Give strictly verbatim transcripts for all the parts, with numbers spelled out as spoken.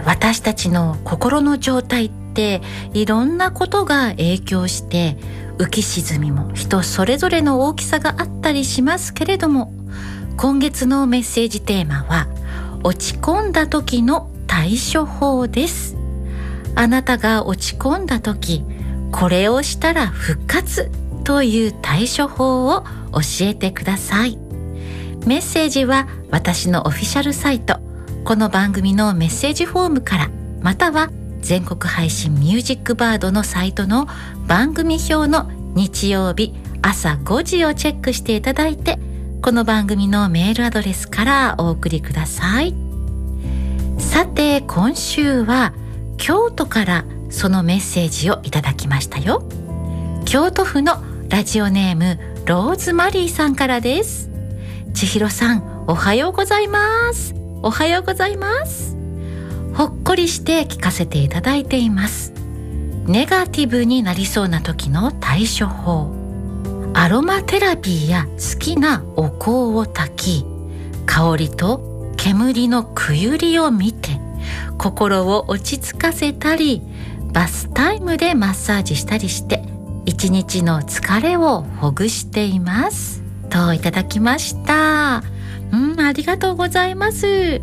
ー、私たちの心の状態っていろんなことが影響して浮き沈みも人それぞれの大きさがあったりしますけれども、今月のメッセージテーマは落ち込んだ時の対処法です。あなたが落ち込んだ時、これをしたら復活という対処法を教えてください。メッセージは私のオフィシャルサイト、この番組のメッセージフォームから、または全国配信ミュージックバードのサイトの番組表の日曜日朝ごじをチェックしていただいて、この番組のメールアドレスからお送りください。さて、今週は京都からそのメッセージをいただきましたよ。京都府のラジオネームローズマリーさんからです。千尋さん、おはようございます。おはようございます。ほっこりして聞かせていただいています。ネガティブになりそうな時の対処法。アロマテラピーや好きなお香を焚き、香りと煙のくゆりを見て心を落ち着かせたり、バスタイムでマッサージしたりして一日の疲れをほぐしていますといただきました。うん、ありがとうございます。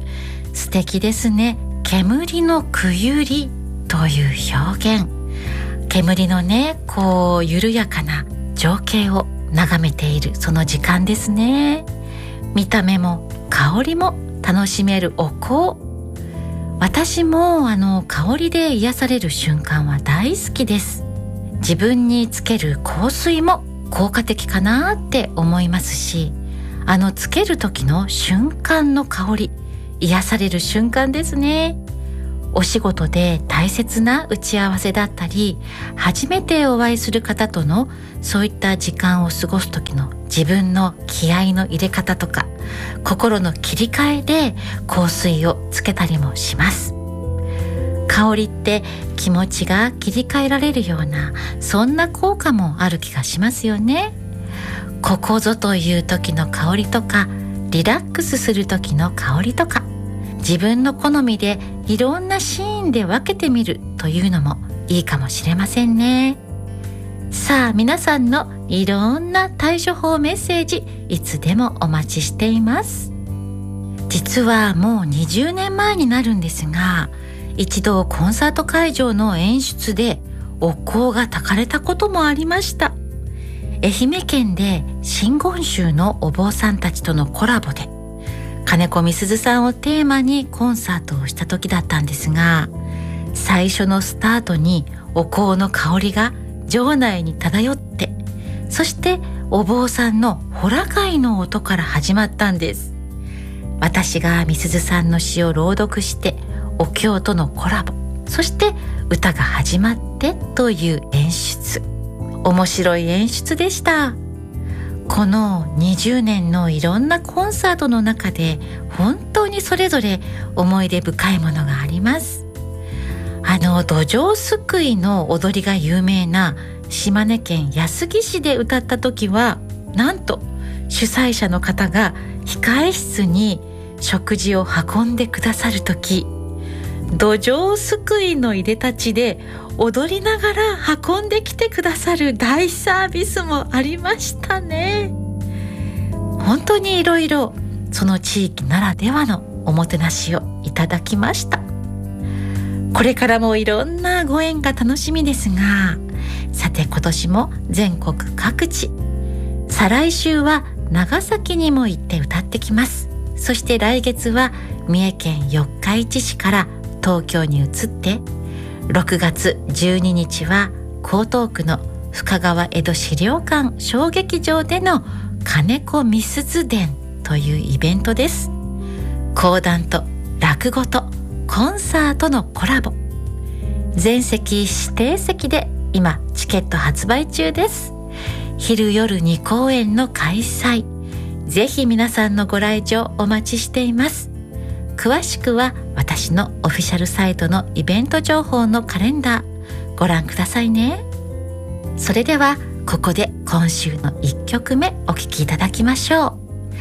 素敵ですね。煙のくゆりという表現。煙のね、こう緩やかな情景を眺めているその時間ですね。見た目も香りも楽しめるお香。私もあの香りで癒される瞬間は大好きです。自分につける香水も効果的かなって思いますし、あのつける時の瞬間の香り、癒される瞬間ですね。お仕事で大切な打ち合わせだったり、初めてお会いする方とのそういった時間を過ごす時の自分の気合の入れ方とか、心の切り替えで香水をつけたりもします。香りって気持ちが切り替えられるような、そんな効果もある気がしますよね。ここぞという時の香りとか、リラックスする時の香りとか、自分の好みでいろんなシーンで分けてみるというのもいいかもしれませんね。さあ、皆さんのいろんな対処法メッセージ、いつでもお待ちしています。実はもうにじゅうねんまえになるんですが、一度コンサート会場の演出でお香が焚かれたこともありました。愛媛県で真言宗のお坊さんたちとのコラボで金子みすずさんをテーマにコンサートをした時だったんですが、最初のスタートにお香の香りが場内に漂って、そしてお坊さんのホラ貝の音から始まったんです。私がみすずさんの詩を朗読してお経とのコラボ、そして歌が始まってという演出。面白い演出でした。このにじゅうねんのいろんなコンサートの中で本当にそれぞれ思い出深いものがあります。あの土壌すくいの踊りが有名な島根県安来市で歌った時は、なんと主催者の方が控え室に食事を運んでくださる時、土壌すくいのいでたちで踊りながら運んできてくださる大サービスもありましたね。本当にいろいろその地域ならではのおもてなしをいただきました。これからもいろんなご縁が楽しみですが、さて今年も全国各地、再来週は長崎にも行って歌ってきます。そして来月は三重県四日市市から東京に移って、ろくがつじゅうににちは江東区の深川江戸資料館小劇場での金子みすず伝というイベントです。講談と落語とコンサートのコラボ。全席指定席で今チケット発売中です。昼夜に公演の開催、ぜひ皆さんのご来場お待ちしています。詳しくは私のオフィシャルサイトのイベント情報のカレンダーご覧くださいね。それではここで今週のいっきょくめお聴きいただきましょう。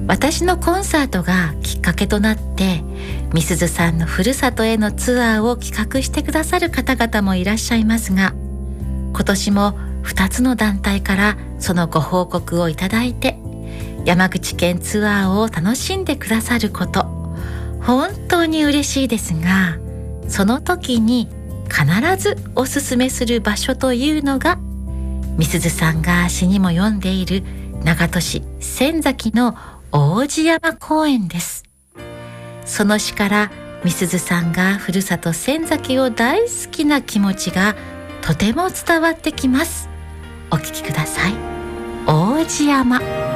私のコンサートがきっかけとなってみすずさんのふるさとへのツアーを企画してくださる方々もいらっしゃいますが、今年もふたつの団体からそのご報告をいただいて、山口県ツアーを楽しんでくださること、本当に嬉しいですが、その時に必ずおすすめする場所というのが、みすずさんが詩にも読んでいる長門市仙崎の王子山公園です。その詩からみすずさんがふるさと仙崎を大好きな気持ちがとても伝わってきます。お聞きください。王子山。